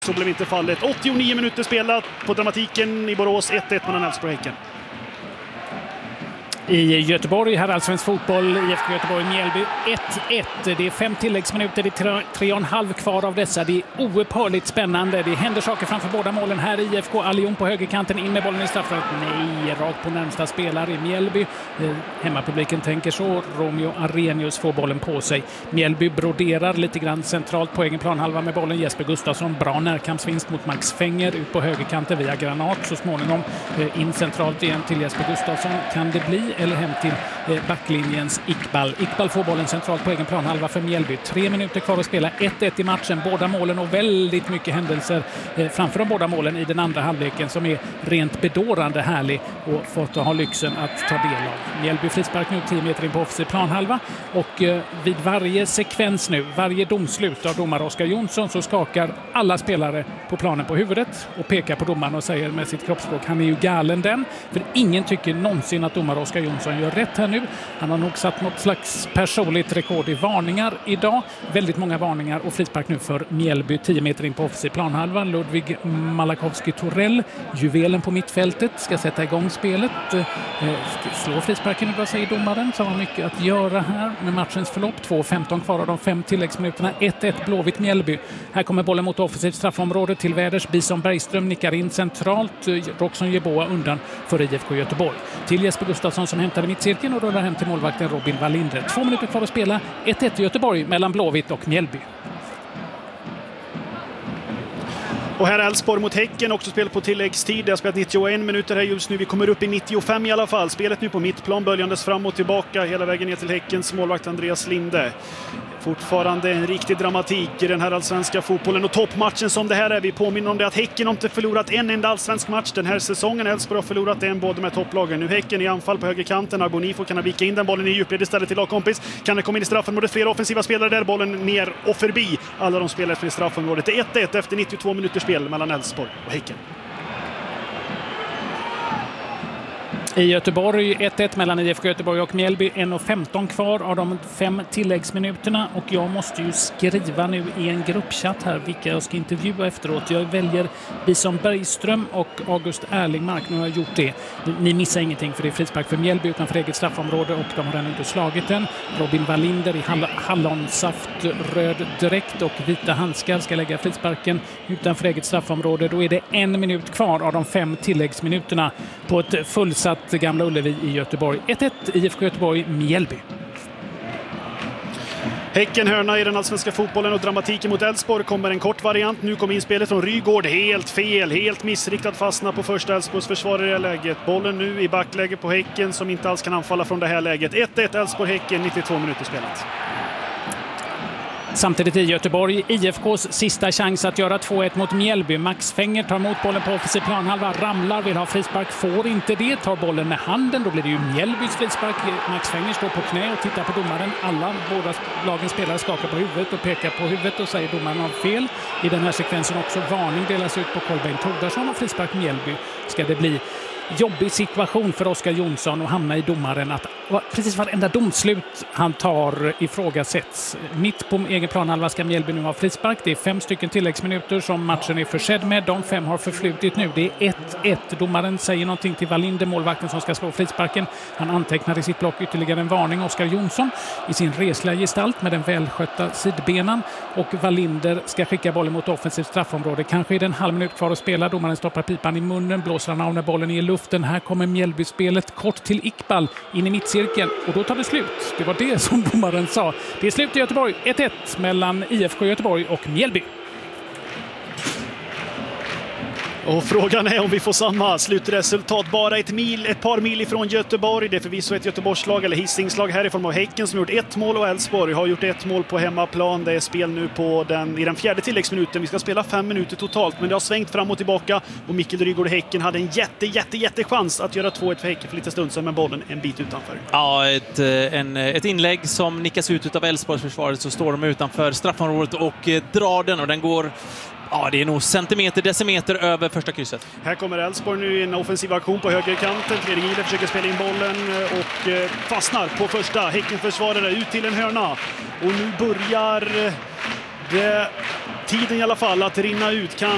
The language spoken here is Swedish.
Så blev inte fallet. 89 minuter spelat på Dramatiken i Borås. 1-1 mellan Elfsborg och Häcken. I Göteborg, här allsvensk fotboll, IFK Göteborg-Mjällby 1-1. Det är 5 tilläggsminuter, det är 3,5 kvar av dessa. Det är oupphörligt spännande. Det händer saker framför båda målen. Här i IFK, Allion på högerkanten, in med bollen i straffområdet. Nej, rakt på närmsta spelare i Mjällby. Hemmapubliken tänker så. Romeo Arrhenius får bollen på sig. Mjällby broderar lite grann centralt på egen planhalva med bollen. Jesper Gustafsson, bra närkampsvinst mot Max Fenger ut på högerkanten via Granat. Så småningom in centralt igen till Jesper Gustafsson. Kan det bli eller hem till backlinjens Iqbal. Iqbal får bollen centralt på egen planhalva för Mjällby. 3 minuter kvar att spela. 1-1 i matchen. Båda målen och väldigt mycket händelser framför de båda målen i den andra halvleken som är rent bedårande härlig och fått att ha lyxen att ta del av. Mjällby frispark nu 10 meter in på offensiv planhalva och vid varje sekvens nu, varje domslut av domare Oskar Jonsson så skakar alla spelare på planen på huvudet och pekar på domaren och säger med sitt kroppsspråk, han är ju galen den. För ingen tycker någonsin att domare Oskar Jonsson gör rätt här nu. Han har nog satt något slags personligt rekord i varningar idag. Väldigt många varningar och frispark nu för Mjällby 10 meter in på offensiv planhalva. Ludvig Malakowski-Torell, juvelen på mittfältet, ska sätta igång spelet. Slår frisparken nu, vad säger domaren? Så har mycket att göra här med matchens förlopp. 2:15 kvar av de 5 tilläggsminuterna. 1-1 Blåvitt Mjällby. Här kommer bollen mot offensivt straffområde till Väders. Bison Bergström nickar in centralt. Roxon Jeboa undan för IFK Göteborg. Till Jesper Gustafsson som hämtade mittcirkeln och rullar hem till målvakten Robin Wallinder. 2 minuter kvar att spela. 1-1 i Göteborg mellan Blåvitt och Mjällby. Och här är Elfsborg mot Häcken, också spel på tilläggstid. Det har spelat 91 minuter här just nu. Vi kommer upp i 95 i alla fall. Spelet nu på mittplan, böljandes fram och tillbaka hela vägen ner till Häckens målvakt Andreas Linde. Fortfarande en riktig dramatik i den här allsvenska fotbollen och toppmatchen som det här är. Vi påminner om det att Häcken inte förlorat en enda allsvensk match den här säsongen. Elfsborg har förlorat en både med topplagen. Nu Häcken i anfall på högerkanten. Arbonifo kan vika in den bollen i djupled istället till lagkompis. Kan det komma in i straffområdet? Flera offensiva spelare där. Bollen ner och förbi alla de spelare som är i straffområdet. Det är 1-1 efter 92 minuters spel mellan Elfsborg och Häcken. I Göteborg 1-1 mellan IFK Göteborg och Mjällby. 1:15 kvar av de 5 tilläggsminuterna och jag måste ju skriva nu i en gruppchatt här vilka jag ska intervjua efteråt. Jag väljer Bison Bergström och August Erlingmark. Nu har jag gjort det. Ni missar ingenting för det är frispark för Mjällby utanför eget straffområde och de har ännu inte slagit den. Robin Wallinder i hallonsaft, röd dräkt och vita handskar ska lägga frisparken utanför eget straffområde. Då är det 1 minut kvar av de 5 tilläggsminuterna på ett fullsatt Gamla Ullevi i Göteborg. 1-1 IFK Göteborg Mjällby. Häcken hörna i den allsvenska fotbollen och dramatiken mot Elfsborg kommer en kort variant. Nu kommer inspelet från Rygård. Helt fel, helt missriktat, fastna på första Elfsborgs försvarare i det läget. Bollen nu i backläge på Häcken som inte alls kan anfalla från det här läget. 1-1 Elfsborg-Häcken, 92 minuter spelat. Samtidigt i Göteborg, IFKs sista chans att göra 2-1 mot Mjällby. Max Fenger tar emot bollen på offensiv planhalva, ramlar, vill ha frispark, får inte det, tar bollen med handen, då blir det ju Mjällbys frispark. Max Fenger står på knä och tittar på domaren. Båda lagens spelare skakar på huvudet och pekar på huvudet och säger domaren har fel. I den här sekvensen också varning delas ut på Kolbeinn Tordarsson och frispark Mjällby. Ska det bli jobbig situation för Oskar Jonsson och hamna i domaren att precis varenda domslut han tar ifrågasätts. Mitt på egen planhalva ska Mjällby nu ha frispark. Det är 5 stycken tilläggsminuter som matchen är försedd med. De 5 har förflutit nu. Det är 1-1. Domaren säger någonting till Wallinder, målvakten som ska slå frisparken. Han antecknar i sitt block ytterligare en varning. Oskar Jonsson i sin resliga gestalt med den välskötta sidbenan. Och Wallinder ska skicka bollen mot offensivt straffområde. Kanske är det en halv minut kvar att spela. Domaren stoppar pipan i munnen, blåser han av när bollen är i luften. Här kommer Mjällby-spelet kort till Iqbal in i mittcirkeln och då tar det slut. Det var det som domaren sa. Det är slut i Göteborg. 1-1 mellan IFK Göteborg och Mjällby. Och frågan är om vi får samma slutresultat. Bara ett par mil ifrån Göteborg. Det är förvisso ett Göteborgslag eller Hisingslag här i form av Häcken som gjort 1 mål och Elfsborg har gjort 1 mål på hemmaplan. Det är spel nu i den 4:e tilläggsminuten. Vi ska spela 5 minuter totalt men det har svängt fram och tillbaka och Mikkel Rygård och Häcken hade en jätte chans att göra 2-1 för Häcken för lite stund sedan men bollen en bit utanför. Ja, ett inlägg som nickas ut av Elfsborgs försvaret så står de utanför straffområdet och drar den och den går. Ja, det är nog centimeter, decimeter över första krysset. Här kommer Elfsborg nu i en offensiv aktion på högerkanten. Tredje Gile försöker spela in bollen och fastnar på första. Häckenförsvarare ut till en hörna. Och nu börjar tiden i alla fall att rinna ut.